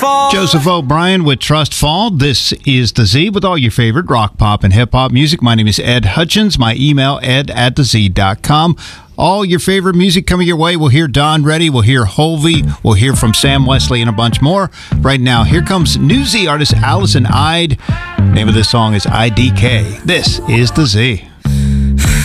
Fall. Joseph O'Brien with Trust Fall. This is The Z with all your favorite rock, pop, and hip-hop music. My name is Ed Hutchins. My email, ed@thez.com. All your favorite music coming your way. We'll hear Don Reddy. We'll hear Holvey. We'll hear from Sam Wesley and a bunch more. Right now, here comes New Z artist Allison Ide. Name of this song is IDK. This is The Z.